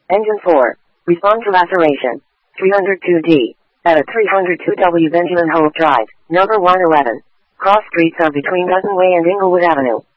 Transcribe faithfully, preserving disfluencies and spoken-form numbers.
Engine four. Respond to laceration. three oh two D. At a three oh two W Benjamin Hope Drive, number one eleven. Cross streets are between Dozen Way and Inglewood Avenue.